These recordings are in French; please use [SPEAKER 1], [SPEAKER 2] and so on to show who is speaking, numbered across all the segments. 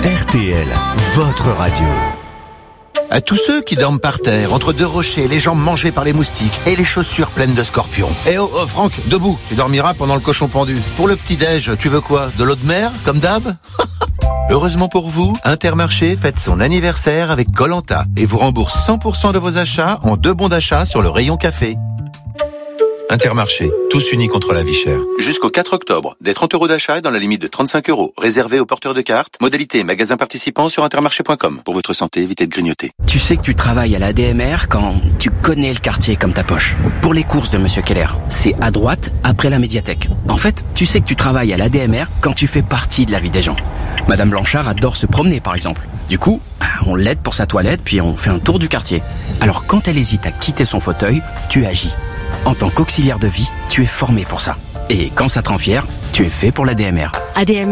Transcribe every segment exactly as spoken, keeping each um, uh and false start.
[SPEAKER 1] R T L, votre radio. À tous ceux qui dorment par terre, entre deux rochers, les jambes mangées par les moustiques et les chaussures pleines de scorpions. Eh oh, oh Franck, debout, tu dormiras pendant le cochon pendu. Pour le petit-déj, tu veux quoi? De l'eau de mer, comme d'hab? Heureusement pour vous, Intermarché fête son anniversaire avec Koh-Lanta et vous rembourse cent pour cent de vos achats en deux bons d'achat sur le rayon café. Intermarché, tous unis contre la vie chère. Jusqu'au quatre octobre, des trente euros d'achat dans la limite de trente-cinq euros, réservés aux porteurs de cartes. Modalité et magasins participants sur intermarché point com. Pour votre santé, évitez de grignoter.
[SPEAKER 2] Tu sais que tu travailles à la D M R quand tu connais le quartier comme ta poche. Pour les courses de Monsieur Keller, c'est à droite, après la médiathèque. En fait, tu sais que tu travailles à la D M R quand tu fais partie de la vie des gens. Madame Blanchard adore se promener, par exemple. Du coup, on l'aide pour sa toilette, puis on fait un tour du quartier. Alors quand elle hésite à quitter son fauteuil, tu agis. En tant qu'auxiliaire de vie, tu es formé pour ça. Et quand ça te rend fier, tu es fait pour la D M R.
[SPEAKER 3] A D M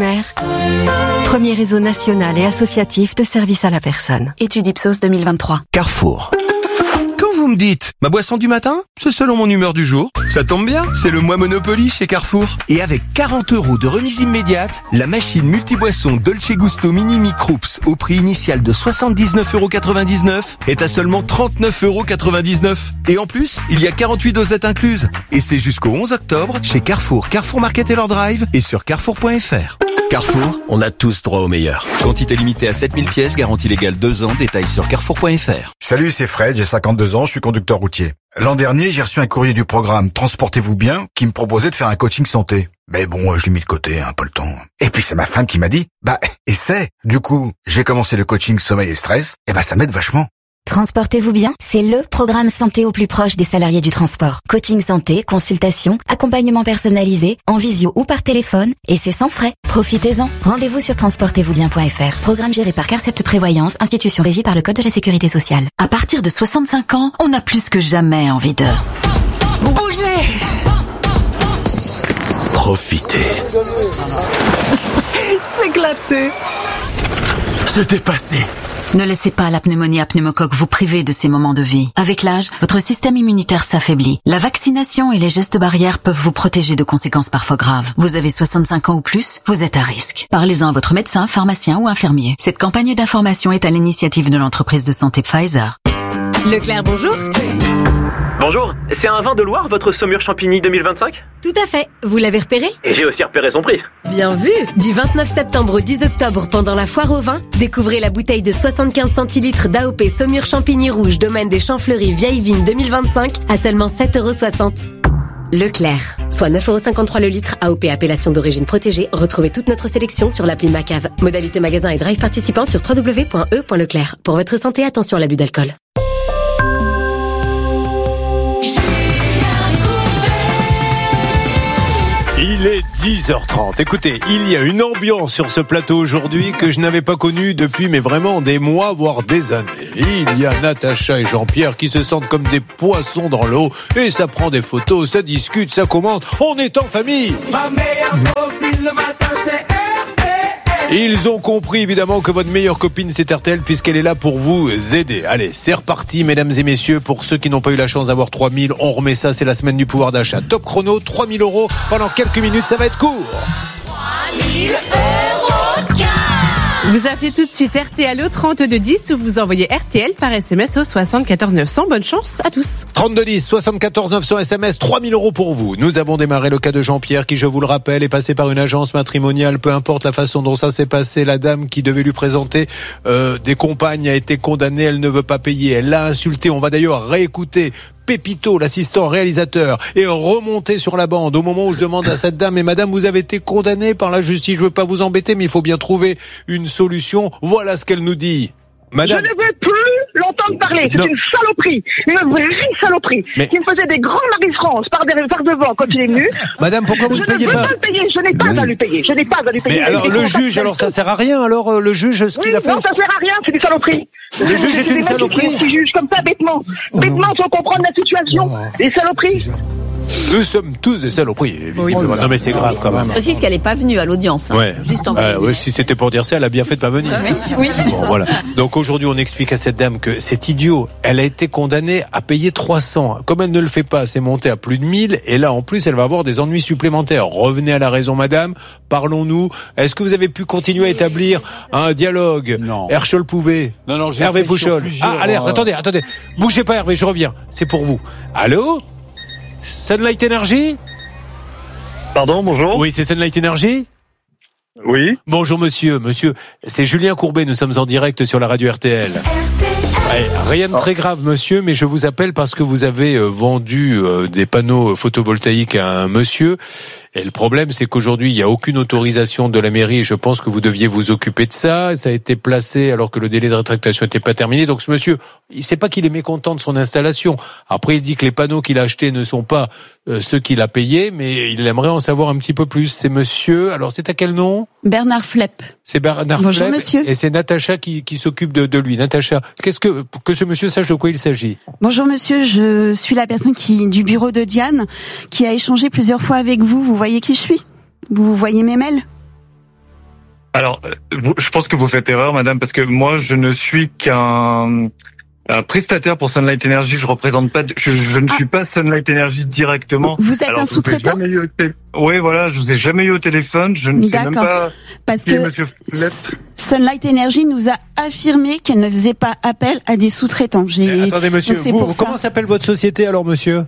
[SPEAKER 3] R, premier réseau national et associatif de services à la personne.
[SPEAKER 4] Étude Ipsos deux mille vingt-trois.
[SPEAKER 5] Carrefour. Quand vous me dites ma boisson du matin, c'est selon mon humeur du jour. Ça tombe bien, c'est le mois Monopoly chez Carrefour. Et avec quarante euros de remise immédiate, la machine multiboisson Dolce Gusto Mini Microups au prix initial de soixante-dix-neuf euros quatre-vingt-dix-neuf est à seulement trente-neuf euros quatre-vingt-dix-neuf. Et en plus, il y a quarante-huit dosettes incluses. Et c'est jusqu'au onze octobre chez Carrefour, Carrefour Market et leur Drive et sur carrefour point f r. Carrefour, on a tous droit au meilleur. Quantité limitée à sept mille pièces, garantie légale deux ans, détails sur carrefour point f r.
[SPEAKER 6] Salut, c'est Fred, j'ai cinquante-deux ans, je suis conducteur routier. L'an dernier, j'ai reçu un courrier du programme Transportez-vous bien qui me proposait de faire un coaching santé. Mais bon, je l'ai mis de côté, un peu le temps. Et puis c'est ma femme qui m'a dit, bah, essaie. Du coup, j'ai commencé le coaching sommeil et stress, et bah ça m'aide vachement.
[SPEAKER 7] Transportez-vous bien, c'est le programme santé au plus proche des salariés du transport. Coaching santé, consultation, accompagnement personnalisé, en visio ou par téléphone, et c'est sans frais. Profitez-en. Rendez-vous sur transportez vous bien point f r. Programme géré par Carcept Prévoyance, institution régie par le Code de la Sécurité sociale.
[SPEAKER 4] À partir de soixante-cinq ans, on a plus que jamais envie de bouger.
[SPEAKER 5] Profitez.
[SPEAKER 4] S'éclater.
[SPEAKER 5] Se dépasser.
[SPEAKER 4] Ne laissez pas la pneumonie à pneumocoque vous priver de ces moments de vie. Avec l'âge, votre système immunitaire s'affaiblit. La vaccination et les gestes barrières peuvent vous protéger de conséquences parfois graves. Vous avez soixante-cinq ans ou plus, vous êtes à risque. Parlez-en à votre médecin, pharmacien ou infirmier. Cette campagne d'information est à l'initiative de l'entreprise de santé Pfizer.
[SPEAKER 8] Leclerc, bonjour.
[SPEAKER 9] Bonjour, c'est un vin de Loire, votre Saumur Champigny deux mille vingt-cinq?
[SPEAKER 8] Tout à fait, vous l'avez repéré?
[SPEAKER 9] Et j'ai aussi repéré son prix.
[SPEAKER 8] Bien vu. Du vingt-neuf septembre au dix octobre, pendant la foire au vin, découvrez la bouteille de soixante-quinze centilitres d'A O P Saumur Champigny Rouge, domaine des Champs Fleuris, Vieille Vigne deux mille vingt-cinq, à seulement sept euros soixante. Leclerc, soit neuf euros cinquante-trois le litre, A O P appellation d'origine protégée. Retrouvez toute notre sélection sur l'appli Macave. Modalité magasin et drive participant sur w w w point e point leclerc. Pour votre santé, attention à l'abus d'alcool.
[SPEAKER 10] Il est dix heures trente. Écoutez, il y a une ambiance sur ce plateau aujourd'hui que je n'avais pas connue depuis, mais vraiment des mois, voire des années. Il y a Natacha et Jean-Pierre qui se sentent comme des poissons dans l'eau, et ça prend des photos, ça discute, ça commente. On est en famille.
[SPEAKER 11] Ma meilleure copine le matin, c'est
[SPEAKER 10] Ils ont compris évidemment que votre meilleure copine c'est R T L puisqu'elle est là pour vous aider. Allez, c'est reparti mesdames et messieurs. Pour ceux qui n'ont pas eu la chance d'avoir trois mille, on remet ça, c'est la semaine du pouvoir d'achat. Top chrono, trois mille euros pendant quelques minutes, ça va être court.
[SPEAKER 8] trois mille euros cash. Vous appelez tout de suite R T L au trente-deux dix ou vous envoyez R T L par S M S au soixante-quatorze neuf cents. Bonne chance à tous.
[SPEAKER 10] trente-deux dix, soixante-quatorze neuf cents S M S, trois mille euros pour vous. Nous avons démarré le cas de Jean-Pierre qui, je vous le rappelle, est passé par une agence matrimoniale. Peu importe la façon dont ça s'est passé, la dame qui devait lui présenter euh, des compagnes a été condamnée. Elle ne veut pas payer. Elle l'a insulté. On va d'ailleurs réécouter Pépito, l'assistant réalisateur, est remonté sur la bande au moment où je demande à cette dame: mais madame, vous avez été condamnée par la justice, je veux pas vous embêter, mais il faut bien trouver une solution. Voilà ce qu'elle nous dit. Madame...
[SPEAKER 12] Je ne veux plus l'entendre parler. C'est non. une saloperie. Une vraie saloperie. Mais... qui me faisait des grands Marie-France par, par devant quand je l'ai venu.
[SPEAKER 10] Madame, pourquoi vous
[SPEAKER 12] je
[SPEAKER 10] ne payez
[SPEAKER 12] pas?
[SPEAKER 10] Je ne veux
[SPEAKER 12] pas le payer. Je n'ai pas oui. à lui payer. Je n'ai pas à lui payer.
[SPEAKER 10] Mais alors, le juge, alors ça sert à rien, alors, euh, le juge, ce
[SPEAKER 12] oui,
[SPEAKER 10] qu'il a fait?
[SPEAKER 12] Non, ça sert à rien. C'est des saloperies.
[SPEAKER 10] Le, le juge est une saloperie.
[SPEAKER 12] Qui juge comme ça, bêtement. Bêtement, sans comprendre la situation. Les saloperies.
[SPEAKER 10] Nous sommes tous des saloperies, visiblement.
[SPEAKER 13] Oui.
[SPEAKER 10] Non mais c'est grave quand même.
[SPEAKER 13] Je précise qu'elle n'est pas venue à l'audience. Hein.
[SPEAKER 10] Ouais.
[SPEAKER 13] Juste en
[SPEAKER 10] euh, ouais, si c'était pour dire ça, elle a bien fait de pas venir.
[SPEAKER 13] Oui, oui.
[SPEAKER 10] Bon, voilà. Donc aujourd'hui, on explique à cette dame que c'est idiot. Elle a été condamnée à payer trois cents. Comme elle ne le fait pas, c'est monté à plus de mille. Et là, en plus, elle va avoir des ennuis supplémentaires. Revenez à la raison, madame. Parlons-nous. Est-ce que vous avez pu continuer à établir un dialogue?
[SPEAKER 14] Non.
[SPEAKER 10] Herschel Pouvet.
[SPEAKER 14] Non, non, j'ai
[SPEAKER 10] Hervé
[SPEAKER 14] fait sur
[SPEAKER 10] Pouchol.
[SPEAKER 14] plusieurs,
[SPEAKER 10] Ah, allez,
[SPEAKER 14] euh...
[SPEAKER 10] attendez, attendez. Bougez pas, Hervé, je reviens. C'est pour vous. Allô? Sunlight Energy?
[SPEAKER 15] Pardon, bonjour.
[SPEAKER 10] Oui, c'est Sunlight Energy?
[SPEAKER 15] Oui.
[SPEAKER 10] Bonjour monsieur, monsieur, c'est Julien Courbet, nous sommes en direct sur la radio R T L. Ouais, rien de très grave monsieur, mais je vous appelle parce que vous avez euh, vendu euh, des panneaux photovoltaïques à un monsieur. Et le problème, c'est qu'aujourd'hui, il n'y a aucune autorisation de la mairie et je pense que vous deviez vous occuper de ça. Ça a été placé alors que le délai de rétractation n'était pas terminé. Donc ce monsieur, il ne sait pas qu'il est mécontent de son installation. Après, il dit que les panneaux qu'il a achetés ne sont pas euh, ceux qu'il a payés, mais il aimerait en savoir un petit peu plus. C'est monsieur, alors c'est à quel nom?
[SPEAKER 16] Bernard Flepp.
[SPEAKER 10] C'est Bernard
[SPEAKER 16] Bonjour,
[SPEAKER 10] Flepp.
[SPEAKER 16] monsieur.
[SPEAKER 10] Et c'est Natacha qui, qui s'occupe de, de lui. Natacha, qu'est-ce que, que ce monsieur sache de quoi il s'agit?
[SPEAKER 16] Bonjour monsieur, je suis la personne qui du bureau de Diane qui a échangé plusieurs fois avec vous. Vous voyez qui je suis? Vous voyez mes mails?
[SPEAKER 15] Alors, vous, je pense que vous faites erreur, madame, parce que moi, je ne suis qu'un un prestataire pour Sunlight Energy. Je représente pas, je, je ne suis pas Sunlight Energy directement.
[SPEAKER 16] Vous êtes
[SPEAKER 15] Alors,
[SPEAKER 16] un sous-traitant?
[SPEAKER 15] Oui, voilà, je vous ai jamais eu au téléphone. Je ne sais même pas
[SPEAKER 16] parce
[SPEAKER 15] qui
[SPEAKER 16] que
[SPEAKER 15] est monsieur Flepp.
[SPEAKER 16] Sunlight Energy nous a affirmé qu'elle ne faisait pas appel à des sous-traitants. J'ai...
[SPEAKER 10] Attendez, monsieur,
[SPEAKER 16] Donc, c'est
[SPEAKER 10] vous,
[SPEAKER 16] pour
[SPEAKER 10] comment
[SPEAKER 16] ça.
[SPEAKER 10] s'appelle votre société alors, monsieur?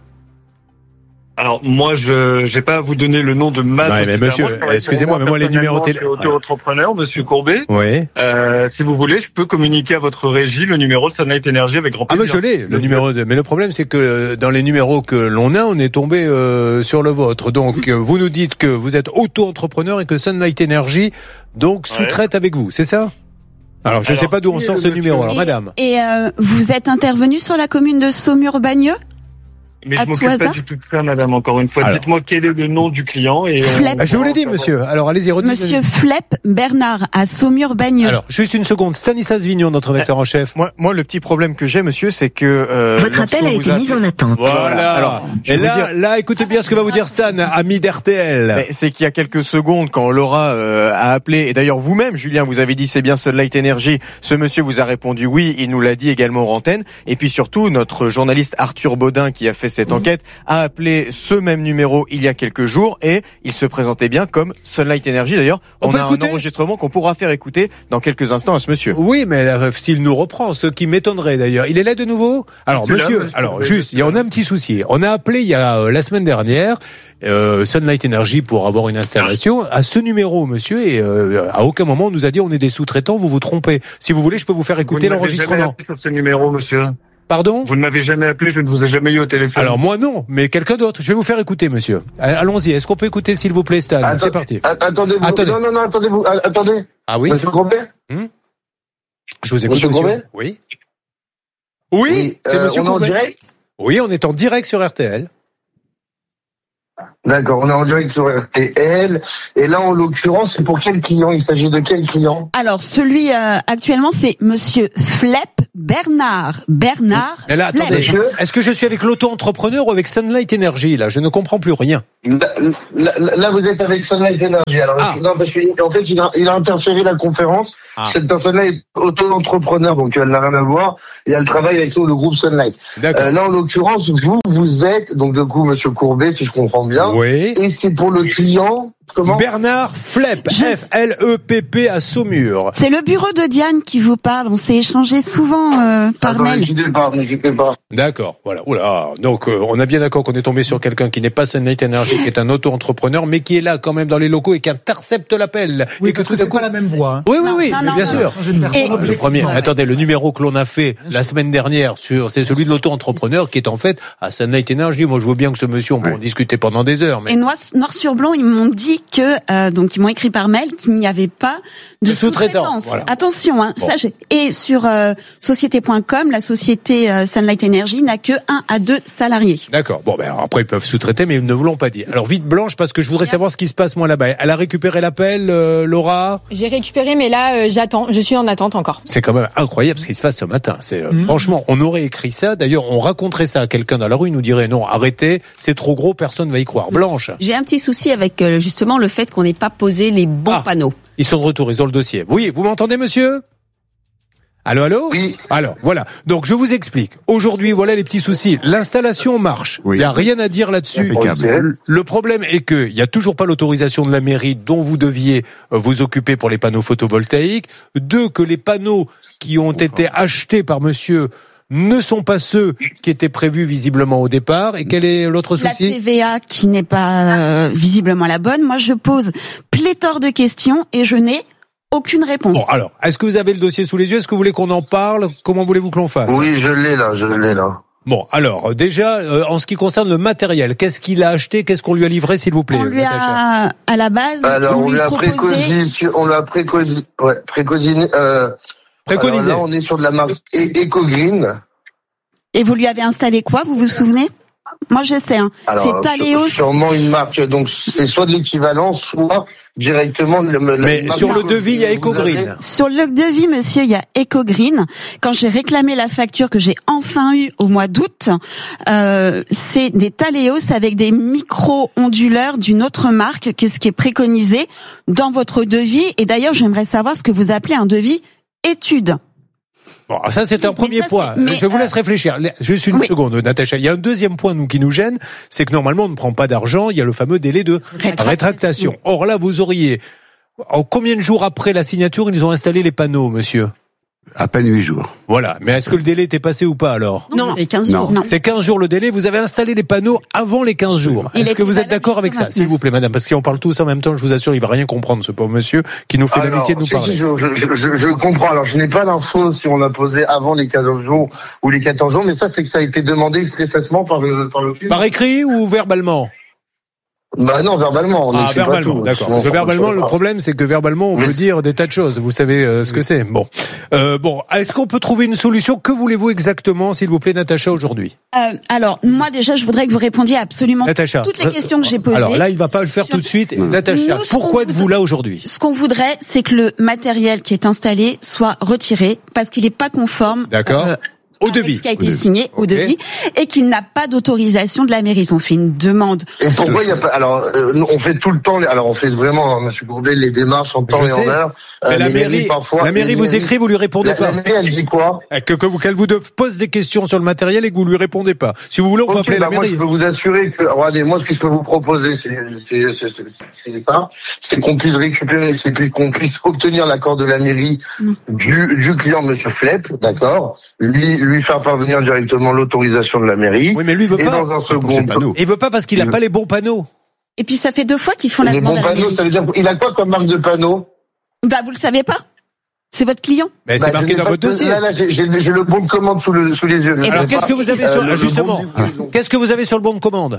[SPEAKER 15] Alors moi, je j'ai pas à vous donner le nom de ma.
[SPEAKER 10] Ouais, mais monsieur,
[SPEAKER 15] moi,
[SPEAKER 10] excusez-moi, mais moi les numéros télé.
[SPEAKER 15] Je suis auto-entrepreneur, monsieur Courbet.
[SPEAKER 10] Oui.
[SPEAKER 15] Euh, si vous voulez, je peux communiquer à votre régie le numéro de Sunlight Energy avec grand
[SPEAKER 10] Ah,
[SPEAKER 15] plaisir.
[SPEAKER 10] mais je l'ai, le numéro de. Mais le problème, c'est que dans les numéros que l'on a, on est tombé euh, sur le vôtre. Donc, vous nous dites que vous êtes auto-entrepreneur et que Sunlight Energy donc sous-traite ouais. avec vous, c'est ça? Alors, je ne sais pas d'où on sort ce numéro. Alors,
[SPEAKER 16] et,
[SPEAKER 10] madame.
[SPEAKER 16] Et euh, vous êtes intervenu sur la commune de Saumur-Bagneux?
[SPEAKER 15] Mais je m'occupe pas du tout de ça, madame, encore une fois.
[SPEAKER 10] Alors.
[SPEAKER 15] Dites-moi quel est le nom du client et
[SPEAKER 16] Flepp.
[SPEAKER 10] On... Je vous l'ai dit, monsieur. Alors, allez-y, redites.
[SPEAKER 16] Monsieur Flepp Bernard à Saumur-Bagneux.
[SPEAKER 10] Alors, juste une seconde. Stanislas Vignon, notre rédacteur en chef.
[SPEAKER 17] Moi, moi, le petit problème que j'ai, monsieur, c'est que... Euh,
[SPEAKER 18] Votre appel a été a... mis en attente.
[SPEAKER 10] Voilà.
[SPEAKER 17] Alors,
[SPEAKER 10] et là, dire... là, écoutez bien ce que va vous dire Stan, ami d'R T L.
[SPEAKER 17] C'est qu'il y a quelques secondes, quand Laura euh, a appelé, et d'ailleurs vous-même, Julien, vous avez dit c'est bien Sunlight Energy, ce monsieur vous a répondu oui, il nous l'a dit également en antenne, et puis surtout, notre journaliste Arthur Baudin, qui a fait cette mmh. enquête, a appelé ce même numéro il y a quelques jours et il se présentait bien comme Sunlight Energy. D'ailleurs, on, on a écouter un enregistrement qu'on pourra faire écouter dans quelques instants à ce monsieur.
[SPEAKER 10] Oui, mais euh, s'il nous reprend, ce qui m'étonnerait d'ailleurs. Il est là de nouveau? Alors, monsieur, là, alors juste, il y en a un petit souci. On a appelé il y a euh, la semaine dernière euh, Sunlight Energy pour avoir une installation à ce numéro, monsieur, et euh, à aucun moment on nous a dit on est des sous-traitants, vous vous trompez. Si vous voulez, je peux vous faire écouter l'enregistrement.
[SPEAKER 15] Sur ce numéro, monsieur.
[SPEAKER 10] Pardon?
[SPEAKER 15] Vous ne m'avez jamais appelé, je ne vous ai jamais eu au téléphone.
[SPEAKER 10] Alors moi non, mais quelqu'un d'autre. Je vais vous faire écouter, monsieur. Allons-y. Est-ce qu'on peut écouter, s'il vous plaît, Stan?
[SPEAKER 19] Attends,
[SPEAKER 10] c'est parti.
[SPEAKER 19] Attendez, vous,
[SPEAKER 10] attendez.
[SPEAKER 19] Non, non, non, attendez-vous. Attendez.
[SPEAKER 10] Ah oui.
[SPEAKER 19] Monsieur Courbet.
[SPEAKER 10] Hum je vous écoute,
[SPEAKER 19] monsieur.
[SPEAKER 10] monsieur.
[SPEAKER 19] Courbet.
[SPEAKER 10] Oui. Oui. oui c'est euh, monsieur
[SPEAKER 19] on
[SPEAKER 10] Courbet.
[SPEAKER 19] Est en direct
[SPEAKER 10] oui, on est en direct sur R T L.
[SPEAKER 19] D'accord, on est en direct sur R T L. Et là, en l'occurrence, c'est pour quel client? Il s'agit de quel client?
[SPEAKER 16] Alors, celui euh, actuellement, c'est monsieur Flepp Bernard. Bernard.
[SPEAKER 10] Mais là, attendez. Est-ce que je suis avec l'auto-entrepreneur ou avec Sunlight Energy? Là, je ne comprends plus rien.
[SPEAKER 19] Là, là, là vous êtes avec Sunlight Energy. Alors, ah. non, parce qu'en fait, il a, il a interféré la conférence. Ah. Cette personne-là est auto-entrepreneur, donc elle n'a rien à voir. Et elle travaille avec le groupe Sunlight. Euh, là, en l'occurrence, vous, vous êtes, donc du coup, monsieur Courbet, si je comprends bien.
[SPEAKER 10] Oui.
[SPEAKER 19] Et c'est pour le client. Comment?
[SPEAKER 10] Bernard Flepp, je... F L E P P à Saumur.
[SPEAKER 16] C'est le bureau de Diane qui vous parle. On s'est échangé souvent euh, par
[SPEAKER 19] ah,
[SPEAKER 16] mail.
[SPEAKER 19] N'hésitez pas, n'hésitez pas.
[SPEAKER 10] D'accord, voilà. Oula. Donc, euh, on a bien d'accord qu'on est tombé sur quelqu'un qui n'est pas Sunlight Energy, qui est un auto-entrepreneur, mais qui est là quand même dans les locaux et qui intercepte l'appel.
[SPEAKER 20] Oui,
[SPEAKER 10] et
[SPEAKER 20] parce que, que c'est pas la même voix. Hein.
[SPEAKER 10] Oui, oui, oui,
[SPEAKER 16] non,
[SPEAKER 10] non, bien
[SPEAKER 16] non,
[SPEAKER 10] sûr.
[SPEAKER 16] Non,
[SPEAKER 10] et le premier, attendez, le numéro que l'on a fait la semaine dernière sur, c'est celui de l'auto-entrepreneur qui est en fait à Sunlight Energy. Moi, je veux bien que ce monsieur, on peut en discuter pendant des heures. Mais...
[SPEAKER 16] Et noir, noir sur blanc, ils m'ont dit que, euh, donc ils m'ont écrit par mail qu'il n'y avait pas de sous-traitance. Voilà. Attention, hein, bon. sachez. Et sur euh, société point com, la société euh, Sunlight Energy n'a que un à deux salariés.
[SPEAKER 10] D'accord. Bon, ben alors après ils peuvent sous-traiter, mais ils ne vous l'ont pas dit. Alors vite Blanche, parce que je voudrais savoir ce qui se passe moi là-bas. Elle a récupéré l'appel, euh, Laura.
[SPEAKER 21] J'ai récupéré, mais là euh,
[SPEAKER 14] j'attends, je suis en attente encore.
[SPEAKER 10] C'est quand même incroyable ce qui se passe ce matin. C'est euh, mmh. Franchement, on aurait écrit ça. D'ailleurs, on raconterait ça à quelqu'un dans la rue, il nous dirait non, arrêtez, c'est trop gros, personne ne va y croire. Blanche.
[SPEAKER 13] J'ai un petit souci avec euh, justement le fait qu'on n'ait pas posé les bons ah, panneaux.
[SPEAKER 10] Ils sont de retour, ils ont le dossier. Oui, vous m'entendez, monsieur ? Allô, allô ?
[SPEAKER 19] Oui.
[SPEAKER 10] Alors, voilà. Donc, je vous explique. Aujourd'hui, voilà les petits soucis. L'installation marche. Oui. Il n'y a rien à dire là-dessus. Impeccable. Le problème est que il n'y a toujours pas l'autorisation de la mairie dont vous deviez vous occuper pour les panneaux photovoltaïques. Deux, que les panneaux qui ont été achetés par monsieur ne sont pas ceux qui étaient prévus visiblement au départ. Et quel est l'autre souci ?
[SPEAKER 16] La T V A qui n'est pas euh, visiblement la bonne. Moi, je pose pléthore de questions et je n'ai aucune réponse.
[SPEAKER 10] Bon, alors, est-ce que vous avez le dossier sous les yeux ? Est-ce que vous voulez qu'on en parle ? Comment voulez-vous que l'on fasse ?
[SPEAKER 19] Oui, je l'ai là, je l'ai là.
[SPEAKER 10] Bon, alors, déjà, euh, en ce qui concerne le matériel, qu'est-ce qu'il a acheté ? Qu'est-ce qu'on lui a livré, s'il vous plaît ?
[SPEAKER 16] On lui a, à la base,
[SPEAKER 19] alors,
[SPEAKER 16] on,
[SPEAKER 19] on lui a
[SPEAKER 16] proposé...
[SPEAKER 19] préconisé, on l'a préconisé, ouais, préconisé, euh,
[SPEAKER 10] préconisé.
[SPEAKER 19] Alors là, on est sur de la marque EcoGreen.
[SPEAKER 16] Et vous lui avez installé quoi, vous vous souvenez ? Moi, je sais, hein.
[SPEAKER 19] Alors,
[SPEAKER 16] c'est Taléos.
[SPEAKER 19] Sûrement une marque, donc c'est soit de l'équivalent, soit directement le.
[SPEAKER 10] Mais sur le devis, il y a EcoGreen.
[SPEAKER 16] Sur le devis, monsieur, il y a EcoGreen. Quand j'ai réclamé la facture que j'ai enfin eue au mois d'août, euh, c'est des Taléos avec des micro-onduleurs d'une autre marque que ce qui est préconisé dans votre devis. Et d'ailleurs, j'aimerais savoir ce que vous appelez un devis étude.
[SPEAKER 10] Bon, ça c'est un premier ça, point.
[SPEAKER 16] Mais
[SPEAKER 10] je vous laisse euh... réfléchir. Juste une oui. seconde, Natacha. Il y a un deuxième point nous qui nous gêne, c'est que normalement on ne prend pas d'argent. Il y a le fameux délai de rétractation. rétractation. Or là, vous auriez en combien de jours après la signature ils ont installé les panneaux, monsieur ?
[SPEAKER 18] À peine huit jours.
[SPEAKER 10] Voilà. Mais est-ce que le délai était passé ou pas alors ?
[SPEAKER 13] Non, c'est quinze jours.
[SPEAKER 10] Non. C'est quinze jours le délai. Vous avez installé les panneaux avant les quinze jours. Il est-ce que vous êtes d'accord avec ça, s'il vous plaît, madame ? Parce que si on parle tous en même temps, je vous assure, il va rien comprendre, ce pauvre monsieur qui nous fait alors, l'amitié de nous parler.
[SPEAKER 19] Je, je, je, je, je comprends. Alors, je n'ai pas d'infos si on a posé avant les quinze jours ou les quatorze jours, mais ça, c'est que ça a été demandé expressément par le, par le club.
[SPEAKER 10] Par écrit ou verbalement ?
[SPEAKER 19] Bah non, verbalement. On
[SPEAKER 10] ah, verbalement, d'accord. Parce que verbalement, le problème, c'est que verbalement, on oui. peut dire des tas de choses. Vous savez euh, ce que c'est. Bon, euh, bon. Est-ce qu'on peut trouver une solution ? Que voulez-vous exactement, s'il vous plaît, Natacha, aujourd'hui ?
[SPEAKER 16] euh, Alors, moi, déjà, je voudrais que vous répondiez à absolument
[SPEAKER 10] Natacha,
[SPEAKER 16] toutes les questions que j'ai posées.
[SPEAKER 10] Alors là, il va pas le faire sur... tout de suite. Mmh. Natacha, Nous, pourquoi êtes-vous là aujourd'hui ?
[SPEAKER 16] Ce qu'on voudrait, c'est que le matériel qui est installé soit retiré parce qu'il n'est pas conforme.
[SPEAKER 10] D'accord. Euh, Au devis.
[SPEAKER 16] Ce qui a été signé au okay. devis et qu'il n'a pas d'autorisation de la mairie. Ils ont fait une demande.
[SPEAKER 19] Et pourquoi il y a pas, alors, euh, on fait tout le temps, alors on fait vraiment, monsieur Courbet, les démarches en temps
[SPEAKER 10] Je
[SPEAKER 19] et
[SPEAKER 10] sais.
[SPEAKER 19] en heure.
[SPEAKER 10] Mais euh, la mairie, mairies, parfois,
[SPEAKER 19] la
[SPEAKER 10] mairie vous mairies, écrit, vous lui répondez
[SPEAKER 19] la,
[SPEAKER 10] pas.
[SPEAKER 19] La mairie, elle dit quoi?
[SPEAKER 10] Que, que vous, qu'elle vous pose des questions sur le matériel et que vous lui répondez pas. Si vous voulez, on okay, peut appeler
[SPEAKER 19] bah
[SPEAKER 10] la mairie.
[SPEAKER 19] Moi, je peux vous assurer que, regardez, moi, ce que je peux vous proposer, c'est, c'est, c'est, c'est, c'est ça. C'est qu'on puisse récupérer, c'est qu'on puisse obtenir l'accord de la mairie mmh. du, du client, monsieur Flepp, d'accord? Lui, lui faire parvenir directement l'autorisation de la mairie.
[SPEAKER 10] Oui, mais lui, il veut
[SPEAKER 19] et
[SPEAKER 10] pas.
[SPEAKER 19] Dans un second
[SPEAKER 10] temps. Il veut pas parce qu'il a il... pas les bons panneaux.
[SPEAKER 16] Et puis, ça fait deux fois qu'ils font la
[SPEAKER 19] les
[SPEAKER 16] demande
[SPEAKER 19] bons
[SPEAKER 16] à la
[SPEAKER 19] panneaux,
[SPEAKER 16] mairie.
[SPEAKER 19] Ça veut dire, il a quoi comme marque de panneau?
[SPEAKER 16] Bah, vous le savez pas? C'est votre client.
[SPEAKER 10] Mais c'est
[SPEAKER 19] bah,
[SPEAKER 10] marqué dans votre dossier.
[SPEAKER 19] Là, là, j'ai, j'ai, j'ai le bon de commande sous, le, sous les yeux.
[SPEAKER 10] Alors, pas, qu'est-ce que vous avez sur, euh, justement, bon qu'est-ce que vous avez sur le bon de commande?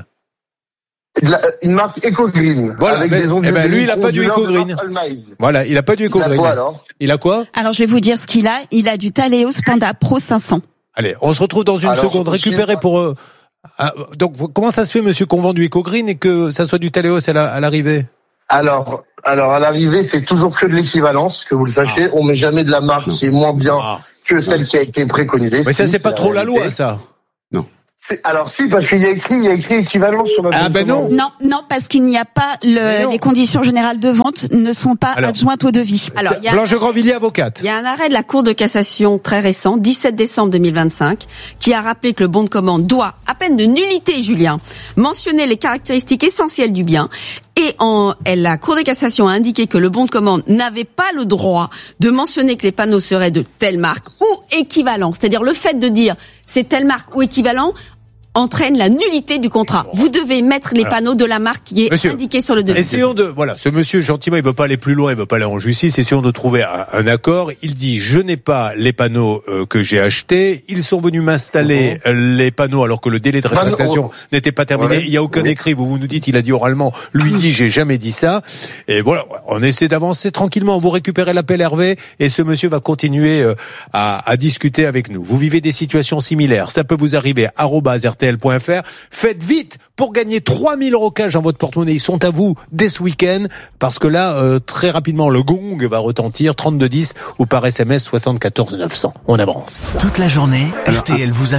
[SPEAKER 19] La, une marque EcoGreen.
[SPEAKER 10] Voilà,
[SPEAKER 19] avec
[SPEAKER 10] mais,
[SPEAKER 19] des ondes
[SPEAKER 10] eh ben lui, il a pas du EcoGreen. Voilà, il a pas du EcoGreen. Il a quoi, alors? Il a quoi?
[SPEAKER 16] Alors, je vais vous dire ce qu'il a. Il a du Taléos Panda Pro cinq cents.
[SPEAKER 10] Allez, on se retrouve dans une alors, seconde. Récupérez pour eux. Ah, donc, comment ça se fait, monsieur, qu'on vend du EcoGreen et que ça soit du Taléos à, la, à l'arrivée?
[SPEAKER 19] Alors, alors à l'arrivée, c'est toujours que de l'équivalence, que vous le sachiez. Ah. On met jamais de la marque non. qui est moins bien ah. que celle non. qui a été préconisée.
[SPEAKER 10] Mais ça, c'est, c'est pas trop la
[SPEAKER 19] réalité.
[SPEAKER 10] loi, ça.
[SPEAKER 18] Non.
[SPEAKER 19] C'est, alors si, parce qu'il y a écrit, il y a écrit équivalence sur notre.
[SPEAKER 10] Ah ben non.
[SPEAKER 16] Non, non, parce qu'il n'y a pas le, les conditions générales de vente ne sont pas alors, adjointes au devis.
[SPEAKER 13] Alors, il y a
[SPEAKER 10] Blanche Grandvilliers, avocate.
[SPEAKER 13] Il y a un arrêt de la Cour de cassation très récent, dix-sept décembre deux mille vingt-cinq, qui a rappelé que le bon de commande doit, à peine de nullité, Julien, mentionner les caractéristiques essentielles du bien. Et en, elle, la Cour de cassation a indiqué que le bon de commande n'avait pas le droit de mentionner que les panneaux seraient de telle marque ou équivalent. C'est-à-dire le fait de dire c'est telle marque ou équivalent entraîne la nullité du contrat. Vous devez mettre les panneaux de la marque qui est monsieur, indiquée sur le devis.
[SPEAKER 10] Essayons de, voilà, ce monsieur, gentiment, il veut pas aller plus loin, il veut pas aller en justice, essayons de trouver un, un accord. Il dit, je n'ai pas les panneaux euh, que j'ai achetés, ils sont venus m'installer uh-huh. les panneaux alors que le délai de rétractation uh-huh. n'était pas terminé. Ouais. Il y a aucun uh-huh. écrit, vous, vous nous dites, il a dit oralement, lui dit, j'ai jamais dit ça. Et voilà, on essaie d'avancer tranquillement, vous récupérez l'appel Hervé, et ce monsieur va continuer euh, à, à discuter avec nous. Vous vivez des situations similaires, ça peut vous arriver, arobase R T T L point F R. Faites vite pour gagner trois mille euros cash dans votre porte-monnaie. Ils sont à vous dès ce week-end parce que là, euh, très rapidement, le gong va retentir trente-deux dix ou par S M S soixante-quatorze neuf cents. On avance.
[SPEAKER 14] Toute la journée, R T L vous